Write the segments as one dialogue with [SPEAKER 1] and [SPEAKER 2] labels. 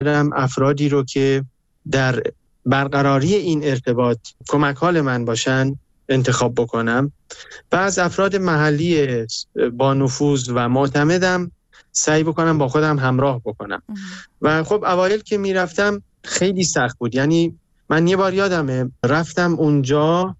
[SPEAKER 1] افرادی رو که در برقراری این ارتباط کمک حال من باشن انتخاب بکنم و از افراد محلی با نفوذ و معتمدم سعی بکنم با خودم همراه بکنم. و خب اوایل که میرفتم خیلی سخت بود. یعنی من یه بار یادمه رفتم اونجا،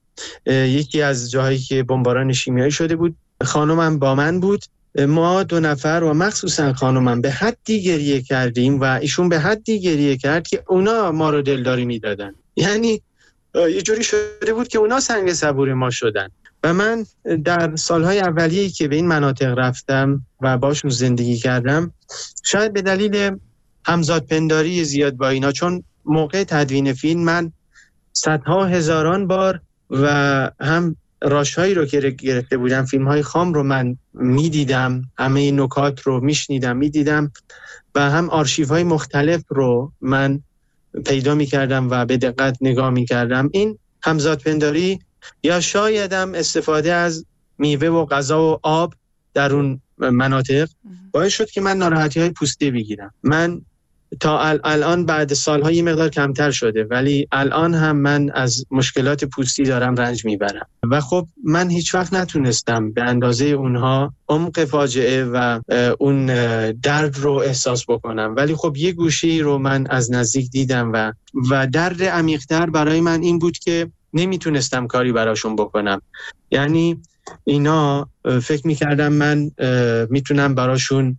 [SPEAKER 1] یکی از جاهایی که بمباران شیمیایی شده بود، خانمم با من بود، ما 2 نفر و مخصوصا خانمم به حدی گریه کردیم و ایشون به حدی گریه کرد که اونا ما رو دلداری میدادن. یعنی یه جوری شده بود که اونا سنگ صبور ما شدن. و من در سالهای اولیه‌ای که به این مناطق رفتم و باشون زندگی کردم، شاید به دلیل همزادپنداری زیاد با اینا، چون موقع تدوین فیلم من صدها هزاران بار و هم راشهایی رو که گرفته بودم، فیلم‌های خام رو من می‌دیدم، همه نکات رو می‌شنیدم می‌دیدم و هم آرشیوهای مختلف رو من پیدا می‌کردم و به دقت نگاه می‌کردم. این همزادپنداری یا شایدم استفاده از میوه و غذا و آب در اون مناطق باعث شد که من ناراحتی‌های پوستی بگیرم. من تا الان بعد سال‌ها یه مقدار کمتر شده، ولی الان هم من از مشکلات پوستی دارم رنج میبرم و خب من هیچ وقت نتونستم به اندازه اونها عمق فاجعه و اون درد رو احساس بکنم، ولی خب یه گوشی رو من از نزدیک دیدم و درد عمیق‌تر برای من این بود که نمیتونستم کاری براشون بکنم. یعنی اینا فکر میکردم من میتونم براشون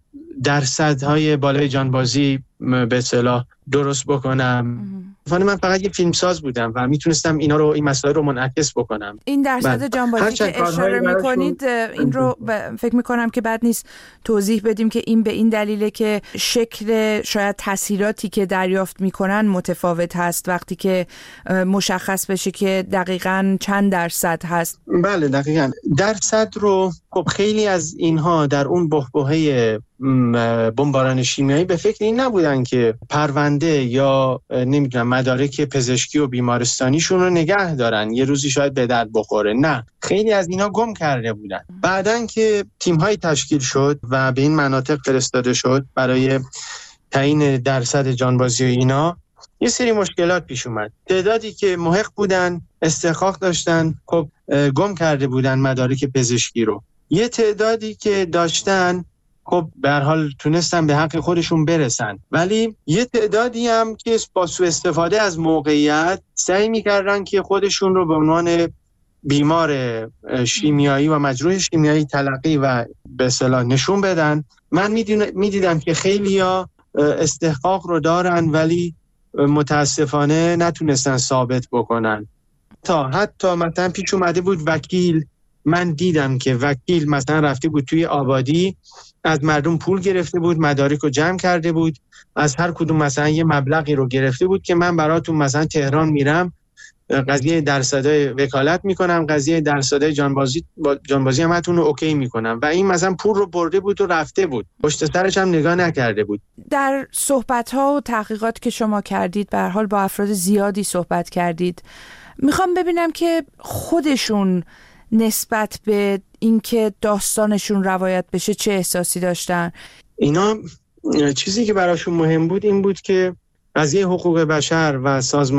[SPEAKER 1] درصدهای بالای جانبازی به اصطلاح درست بکنم. من فقط یه فیلمساز بودم و میتونستم اینا رو، این مسائل رو منعکس بکنم.
[SPEAKER 2] این درصد جانبازی که اشاره میکنید این رو فکر میکنم که بد نیست توضیح بدیم که این به این دلیله که شکل شاید تاثیراتی که دریافت میکنن متفاوت هست وقتی که مشخص بشه که دقیقاً چند درصد هست.
[SPEAKER 1] بله دقیقاً. درصد رو خب خیلی از اینها در اون بحبوحه بمباران شیمیایی به فکر این نبودن که پرونده یا نمیدونم مدارک پزشکی و بیمارستانیشون رو نگه دارن، یه روزی شاید به درد بخوره. نه، خیلی از اینا گم کرده بودن. بعدن که تیم‌های تشکیل شد و به این مناطق فرستاده شد برای تعیین درصد جانبازی و اینا، یه سری مشکلات پیش اومد. تعدادی که محق بودن، استحقاق داشتن، خب گم کرده بودن مدارک پزشکی رو. یه تعدادی که داشتن خب به هر حال تونستن به حق خودشون برسن، ولی یه تعدادی هم که با سوء استفاده از موقعیت سعی می‌کردن که خودشون رو به عنوان بیمار شیمیایی و مجروح شیمیایی تلقی و به اصطلاح نشون بدن. من می‌دیدم که خیلی‌ها استحقاق رو دارن ولی متاسفانه نتونستن ثابت بکنن. حتی مثلا پیش اومده بود وکیل، من دیدم که وکیل مثلا رفته بود توی آبادی، از مردم پول گرفته بود، مدارک رو جمع کرده بود، از هر کدوم مثلا یه مبلغی رو گرفته بود که من براتون مثلا تهران میرم قضیه درصدای وکالت میکنم، قضیه درصدای جانبازی هم هاتون رو اوکی میکنم، و این مثلا پول رو برده بود و رفته بود، پشت سرش هم نگاه نکرده بود.
[SPEAKER 2] در صحبت‌ها و تحقیقات که شما کردید به هر حال با افراد زیادی صحبت کردید، میخوام ببینم که خودشون نسبت به اینکه داستانشون روایت بشه چه احساسی داشتن.
[SPEAKER 1] اینا چیزی که براشون مهم بود این بود که قضیه حقوق بشر و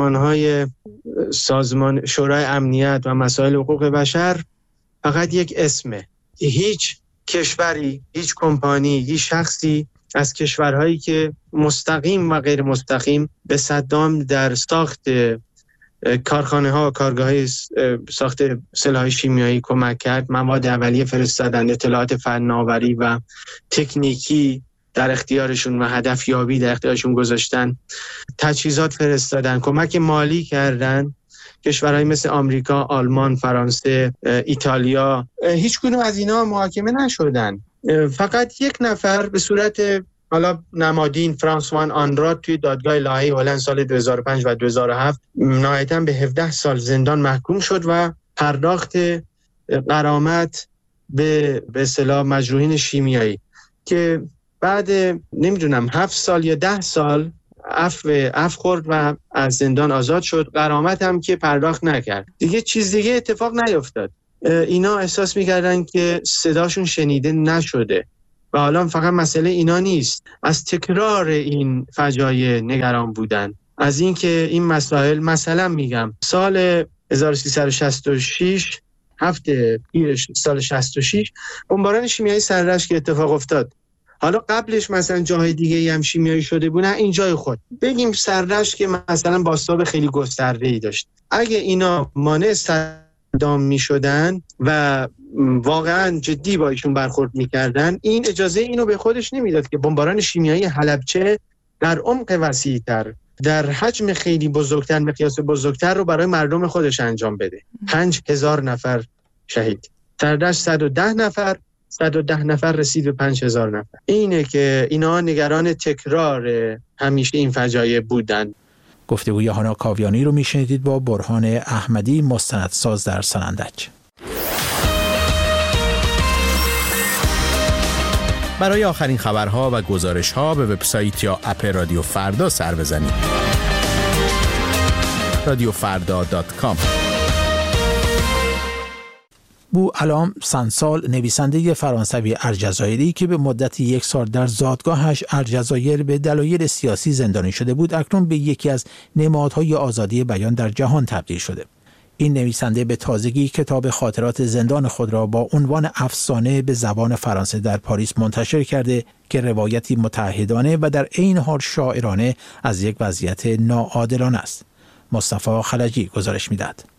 [SPEAKER 1] سازمان شورای امنیت و مسائل حقوق بشر فقط یک اسمه. هیچ کشوری، هیچ کمپانی، هیچ شخصی از کشورهایی که مستقیم و غیر مستقیم به صدام در ساخت کارخانه ها و کارگاه های ساخت سلاح شیمیایی کمک کرد، مواد اولیه فرستادن، اطلاعات فناوری و تکنیکی در اختیارشون و هدف یابی در اختیارشون گذاشتن، تجهیزات فرستادن، کمک مالی کردن. کشورهای مثل آمریکا، آلمان، فرانسه، ایتالیا، هیچ کدوم از اینا محاکمه نشدن. فقط یک نفر به صورت حالا نمادین، فرانسوان آنراد، توی دادگاه لاهه هلند سال 2005 و 2007 نهایتاً به 17 سال زندان محکوم شد و پرداخت غرامت به اصطلاح مجروحین شیمیایی که بعد نمیدونم 7 سال یا 10 سال عفو خورد و از زندان آزاد شد. غرامت هم که پرداخت نکرد. دیگه چیز دیگه اتفاق نیفتاد. اینا احساس میکردن که صداشون شنیده نشده و حالا فقط مسئله اینا نیست، از تکرار این فجایع نگران بودن، از اینکه این مسائل، مثلا میگم سال 1366 هفته پیرش سال 66 بمباران شیمیایی سررشت که اتفاق افتاد، حالا قبلش مثلا جاهای دیگه هم شیمیایی شده بود، نه این جای خود بگیم سررشت که مثلا بازتاب خیلی گسترده‌ای داشت، اگه اینا مانع صدام میشدن و واقعا جدی با ایشون برخورد میکردن، این اجازه اینو به خودش نمیداد که بمباران شیمیایی حلبچه در عمق وسیع‌تر، در حجم خیلی بزرگتر، مقیاس بزرگتر رو برای مردم خودش انجام بده. 5000 نفر شهید، سررشت 110 نفر رسید به 5000 نفر. اینه که اینا نگران تکرار همیشه این فجایع بودن.
[SPEAKER 3] گفتگوی هانا کاویانی رو میشنیدید با برهان احمدی، مستندساز در سنندج. برای آخرین خبرها و گزارش‌ها به وبسایت یا اپ رادیو فردا سر بزنید. radiofarda.com. بو علام سنسال، نویسنده فرانسوی الجزایری که به مدت 1 سال در زادگاهش الجزایر به دلایل سیاسی زندانی شده بود، اکنون به یکی از نمادهای آزادی بیان در جهان تبدیل شده. این نویسنده به تازگی کتاب خاطرات زندان خود را با عنوان افسانه به زبان فرانسه در پاریس منتشر کرده که روایتی متعهدانه و در عین حال شاعرانه از یک وضعیت ناعادلانه است. مصطفی خلجی گزارش می‌دهد.